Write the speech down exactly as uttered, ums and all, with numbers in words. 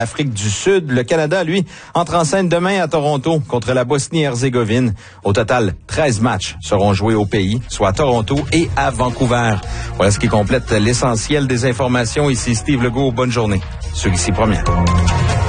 Afrique du Sud. Le Canada, lui, entre en scène demain à Toronto contre la Bosnie-Herzégovine. Au total, treize matchs seront joués au pays, soit à Toronto et à Vancouver. Voilà ce qui complète l'essentiel des informations. Ici Steve Legault. Bonne journée sur Ici Première.